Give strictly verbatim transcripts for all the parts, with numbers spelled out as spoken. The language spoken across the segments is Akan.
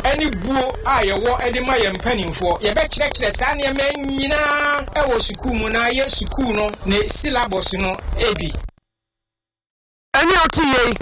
any buo a yewo ede ma ye mpanimfo ye be kire kire sa ne ma nyina e wo sukuu mu na ye sukuu no ne syllabus no ebi ani otiye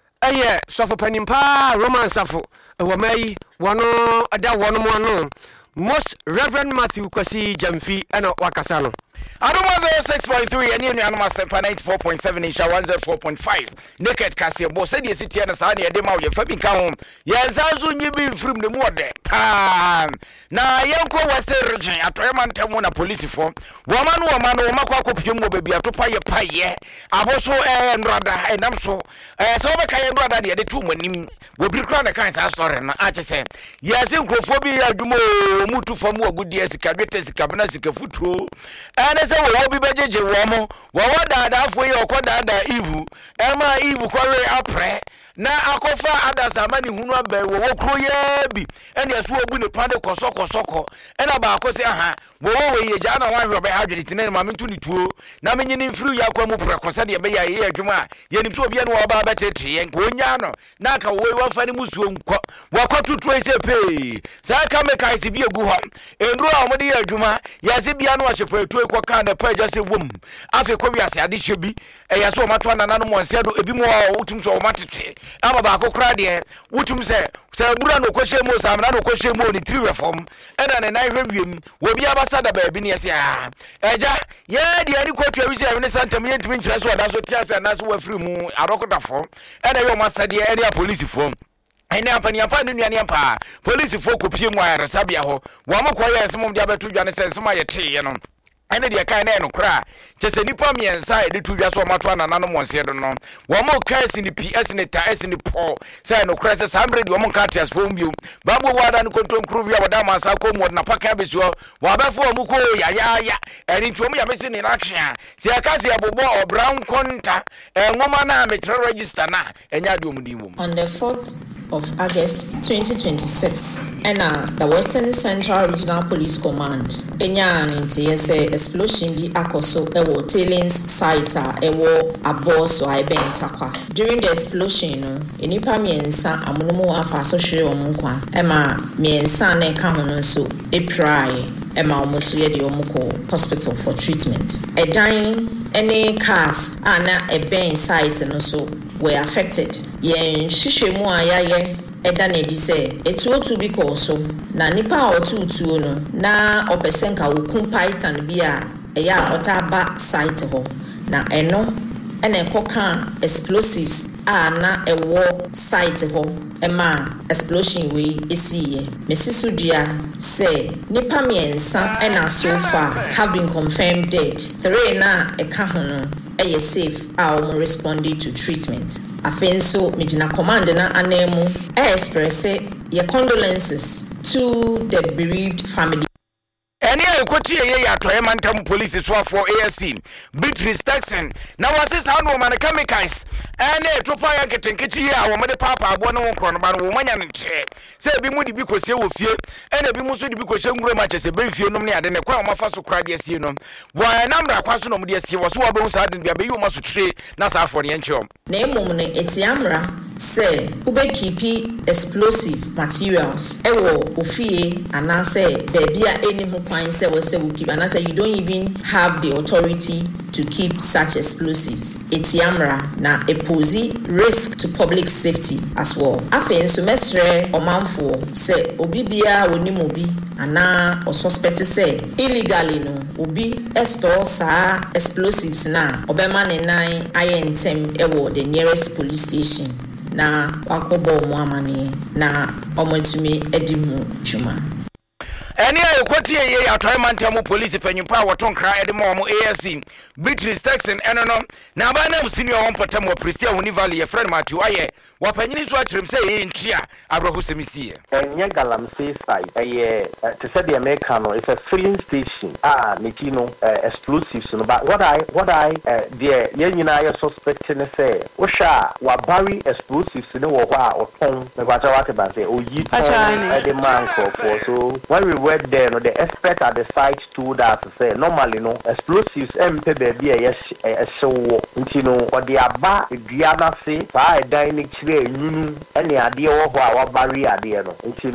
eye sofo panimpa Roman Safo wo mai wono ada wono mo no Most Reverend Matthew Kwasi Jamfi eno wakasa no Adoma zero six point three and you anoma seven ninety-four point seven Isha one oh four point five Naked Casio bo said ye city and sani e de ma ye fabi ka hom ye zazu nyibi mfrim ne mu ode pam na yenko western region atoyman temu na police for woman woman wo makwa kopiem wo baby atopa ye paye aboso eh nrada enam so eh so be ka ye nrada ne de tu manim wo birkra na kan sa story na a chese ye se nkrofo bi adumo mutu fam wo gudi asika dwete sika bana sika futuo ene se wo bi bejeje wo mo wo dada afo ye okodada ivu ema ivu kware apre na akofa adasa mani hunu abai wo wokro ye bi ene aso obu ne pande kosoko soko ena ba akosi aha wo wo ye ja na wan robe hadwene tine ma mentu ni tuo na menyini mfiri ya kwa mu prekosa de be ya ye adwuma ye nim so obi ene wo ba betete ye nkonya no na aka wo wa fani musuo nko wakotutu ese pe sa ka me kai si bi egu ho enru a mo de ye adwuma ya se bia no achepo etu ekwa kan da pa ja se wom afi ko wi ase ade hyebi e ya so mato anana no mo nse do ebi mo wotum so o matete ama ba akokra de wotum se se bura no kwehye mo samna no kwehye mo ni three reform ena ne na hwewiem wo bia basada ba bi ne se ah eja ye de ani kotu awi se ne santem ye ntimi nkyere so da so tiase na so wafiri mu arokotafo ena yo masade ene a police form ene apani apani nuane ampa police fo kopie mu ayaresa bia ho wo makwa ye nsem de abetu dwane se nsem ayete ye no ene de kan na enokra chese nipa miensa e de tudwa so mato anana no monse do no wo mo kasi ni ps ni ta s ni po se enokra se sambre de wo mo katias fo mbio babo wada ni kontom kru bia wada masa ko mo na paka beso wo abafo mu ko ya ya ya eni ntuom ya mesi ni action se akasi abobo obran konta enwoma na metre register na enya de omudimum on the fourth of August twenty twenty-six and uh, the Western Central Regional Police Command enya nti say explosion bi akoso ewo tailings site a ewo aboso a ebentakwa during the explosion no enipa miensa amonomo afa so hwere omukwa ema miensa na ka hono so eprai ema omoso ye de omukọ hospital for treatment edan any cars ana eben site no so were affected yen hwehwemu ayaye eda na edi se etu otu bi ko so na nipa otutu no na opesenka okun python bi a eya otaba site ho na eno ena ekoka explosives a na ewo site ho ema explosion we esiye mesisudua say nipa miensa ena so far have been confirmed dead three na eka ho no eye safe a o responded to treatment afenso midina command na anemu express your condolences to the bereaved family. Any equity ye atoye mantam police so for A S P Beatrice Texan na wase sa no man chemicals ene topa ya ketenketi ya wo mede papa abo no nkro no ba no manya ne tre se bi mu di bi kosie wo fie ene bi mu so di bi kohye ngure ma chese be fie no ne ade ne kwa o mafa so kra de asie no wo namra kwa so no mu de asie wo so wo be hu sa de bia be yi o ma so tre na sa afo ne nche o na emum ne etiamra se ube kipi explosive materials ewo ofie anase bebia eni hu kwan se wo se wo keep anase you don't even have the authority to keep such explosives etiamra na a pose risk to public safety as well afen so mesre omanfo se obi bia woni mobi ana o suspect say illegally no obi store sa explosives na obema ne nan ayentem ewo the nearest police station na wakobo mu amane na omotumi edimu chuma Any equity ye atoy mantam police penyimpa wotonkra edemo omo A S P Beatrice Texan enono na ba na senior on potam wo Prestia Huni Valley ye friend Matthew aye wapanyini so atrem say ye ntia abroho semisi enye galamsey site eye to say the American no it's a filling station ah metino explosives no but what I what I there ye nyina ye suspect ne say wo sha wa bury explosives no wo ho a oton me kwacha wate ba say oyi ton e de man for so when we were there no the expert at the site told us to say normally no explosives empe baby e e show ntino odi aba edua na se fa e dynamic chire enunu ene ade wo ho a wa bury ade no ntino